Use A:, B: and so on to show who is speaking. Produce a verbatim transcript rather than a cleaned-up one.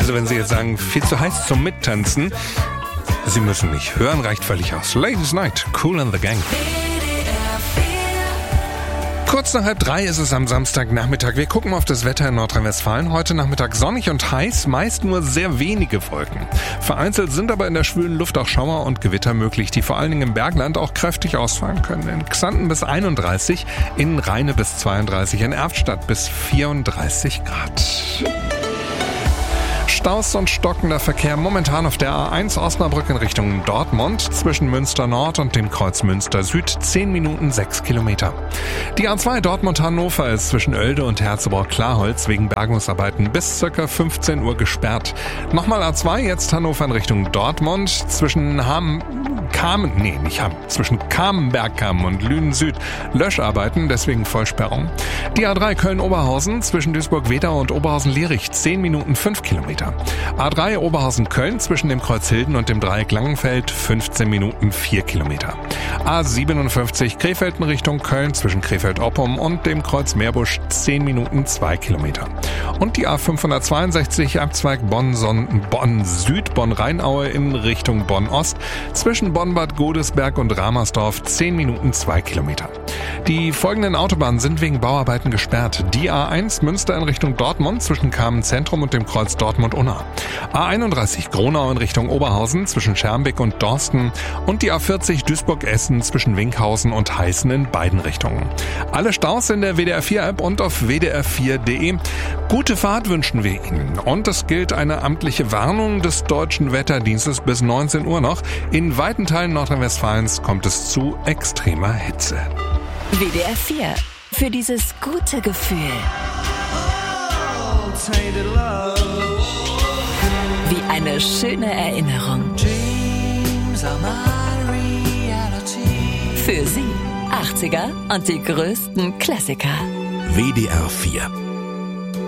A: Also wenn Sie jetzt sagen, viel zu heiß zum Mittanzen, Sie müssen nicht hören, reicht völlig aus. Ladies Night, Kool and the Gang. Kurz nach halb drei ist es am Samstagnachmittag. Wir gucken auf das Wetter in Nordrhein-Westfalen. Heute Nachmittag sonnig und heiß, meist nur sehr wenige Wolken. Vereinzelt sind aber in der schwülen Luft auch Schauer und Gewitter möglich, die vor allen Dingen im Bergland auch kräftig ausfallen können. In Xanten bis einunddreißig, in Rheine bis zweiunddreißig, in Erftstadt bis vierunddreißig Grad. Staus und stockender Verkehr momentan auf der A eins Osnabrück in Richtung Dortmund zwischen Münster Nord und dem Kreuz Münster Süd zehn Minuten sechs Kilometer. Die A zwei Dortmund-Hannover ist zwischen Oelde und Herzeburg-Klarholz wegen Bergungsarbeiten bis ca. fünfzehn Uhr gesperrt. Nochmal A zwei, jetzt Hannover in Richtung Dortmund zwischen Hamm, Kamen, nee, nicht Hamm, zwischen Kamenbergkamm und Lünen Süd Löscharbeiten, deswegen Vollsperrung. Die A drei Köln-Oberhausen zwischen Duisburg-Wedau und Oberhausen-Lierich zehn Minuten fünf Kilometer. A drei Oberhausen-Köln zwischen dem Kreuz Hilden und dem Dreieck Langenfeld fünfzehn Minuten vier Kilometer. A siebenundfünfzig Krefeld in Richtung Köln zwischen Krefeld-Oppum und dem Kreuz Meerbusch zehn Minuten zwei Kilometer. Und die A fünfhundertzweiundsechzig Abzweig Bonn-Son- Bonn-Süd, Bonn-Rheinaue in Richtung Bonn-Ost zwischen Bonn-Bad Godesberg und Ramersdorf zehn Minuten zwei Kilometer. Die folgenden Autobahnen sind wegen Bauarbeiten gesperrt. Die A eins Münster in Richtung Dortmund zwischen Kamen Zentrum und dem Kreuz Dortmund-Unna. A einunddreißig Gronau in Richtung Oberhausen zwischen Schermbeck und Dorsten und die A vierzig Duisburg-Essen zwischen Winkhausen und Heißen in beiden Richtungen. Alle Staus in der W D R vier App und auf w d r vier punkt d e. Gute Fahrt wünschen wir Ihnen. Und es gilt eine amtliche Warnung des Deutschen Wetterdienstes bis neunzehn Uhr noch. In weiten Teilen Nordrhein-Westfalens kommt es zu extremer Hitze.
B: W D R vier. Für dieses gute Gefühl. Wie eine schöne Erinnerung. Für Sie achtziger und die größten Klassiker.
C: W D R vier.